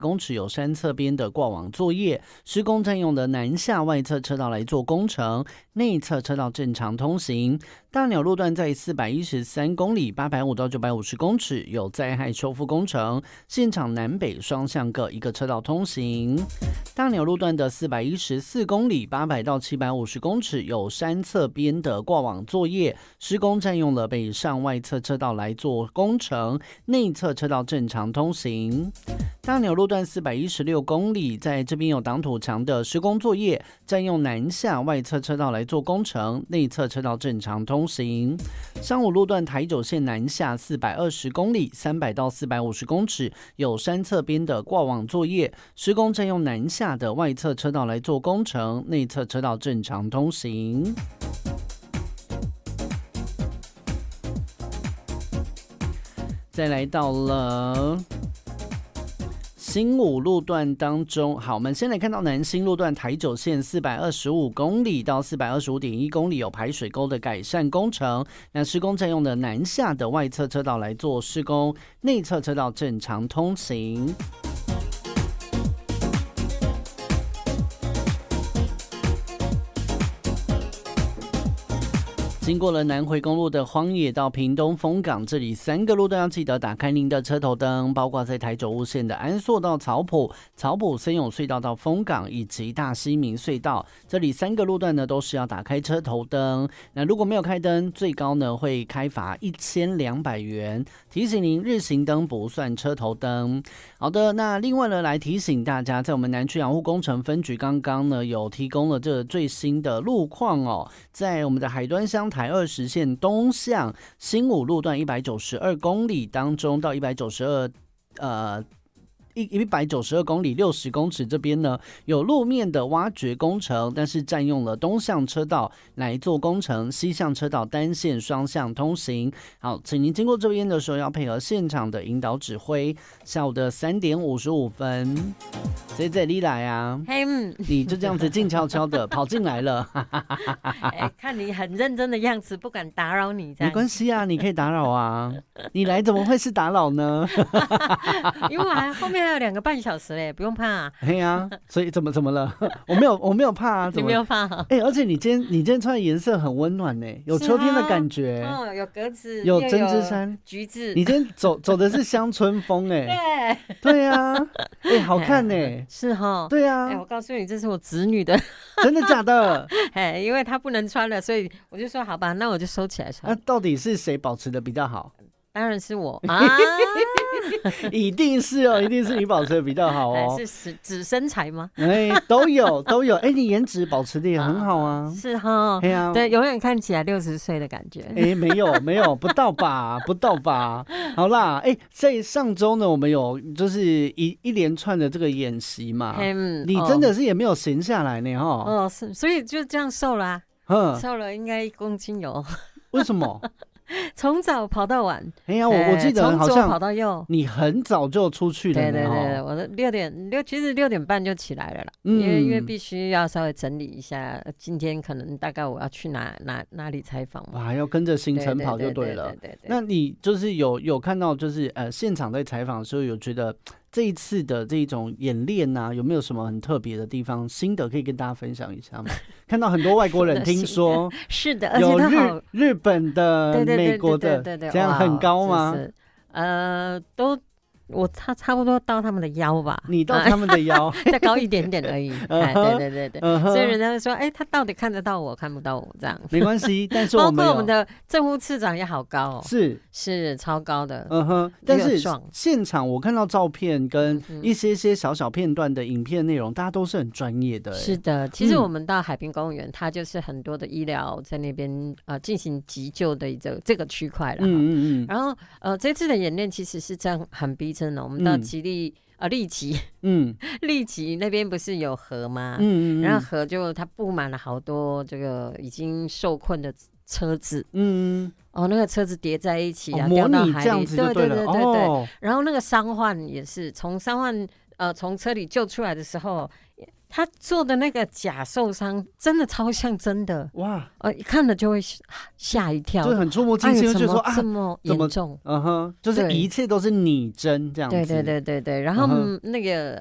公尺有山侧边的挂网作业，施工占用的南下外侧车道来做工程，内侧车道正常通行。大鸟路段在413公里850到950公尺有灾害修复工程，现场南北双向各一个车道通行。大鸟路段的414公里800到750公尺有山侧边的挂网作业，施工占用了北上外侧车道来做工程，内侧车道正常通行。大鸟路段416公里，在这边有挡土墙的施工作业，占用南下外侧车道来做工程，内侧车道正常通行。上武路段台九线南下420公里300到450公尺有山侧边的挂网作业，施工占用南下的外侧车道来做工程，内侧车道正常通行。再来到了新武路段当中，好，我们先来看到南新路段台九线425公里到425.1公里有排水沟的改善工程，那施工占用的南下的外侧车道来做施工，内侧车道正常通行。经过了南回公路的荒野到屏东丰港，这里3个路段要记得打开您的车头灯，包括在台九雾线的安朔到草埔、草埔森永隧道到丰港以及大溪民隧道，这里3个路段呢都是要打开车头灯。那如果没有开灯，最高呢会开罚1200元。提醒您，日行灯不算车头灯。好的，那另外呢来提醒大家，在我们南区养护工程分局刚刚呢有提供了这最新的路况哦，在我们的海端乡台20线东向新武路段192公里当中到192公里60公尺这边呢有路面的挖掘工程，但是占用了东向车道来做工程，西向车道单线双向通行。好，请您经过这边的时候要配合现场的引导指挥。下午的3点55分，这里来啊，你就这样子静悄悄的跑进来了。 看你很认真的样子，不敢打扰你。 没关系啊，你可以打扰啊。你来怎么会是打扰呢？ 因为后面还有2个半小时嘞，不用怕啊。 嘿啊，所以怎么了？我没有怕啊， 你没有怕？ 而且你今天穿的颜色很温暖呢，有秋天的感觉。 哦，有格子， 有针织衫， 橘子。 你今天走的是乡村风哎。对啊，好看呢。 是哈。 对啊。 我告诉你，这是我侄女的。 真的假的？ 因为她不能穿了，所以我就说好吧，那我就收起来穿。 那到底是谁保持的比较好？ 当然是我啊。 一定是哦，一定是你保持的比较好哦。 是指身材吗？ 都有。你颜值保持的也很好啊。 是哈。对，永远看起来60岁的感觉。 没有，不到吧。好啦，在上周呢，我们有就是一连串的这个演习嘛。你真的是也没有闲下来呢哈。 是，所以就这样瘦了啊。瘦了应该1公斤有。 为什么？ 从早跑到晚。 我记得好像跑到右， 你很早就出去了。 对，我的其实6点半就起来了啦。因为必须要稍微整理一下，今天可能大概我要去哪里采访嘛。 哇，要跟着行程跑就对了。对。那你就是有看到就是现场在采访的时候，有觉得这一次的这种演练啊，有没有什么很特别的地方？新的可以跟大家分享一下吗？看到很多外国人，听说是的， 有日本的、美国的，这样很高吗？ 我差不多到他们的腰吧。 你到他们的腰， 再高一点点而已。对。所以人家说，他到底看得到我，看不到我这样。 没关系，但是包括我们的正副次长也好高哦。是超高的。 但是现场我看到照片跟一些小片段的影片内容，大家都是很专业的。 是的，其实我们到海滨公园，它就是很多的医疗在那边进行急救的这个区块了。然后这次的演练其实是这样很逼真的。我们到立即那边不是有河吗？然后河就它布满了好多这个已经受困的车子。那个车子叠在一起啊，掉到海里。对。然后那个伤患也是从伤患从车里救出来的时候，他做的那个假受伤真的超像真的哇！一看了就会吓一跳， 就很触目惊心，就说这么严重， 就是一切都是拟真这样子。 对。然后那个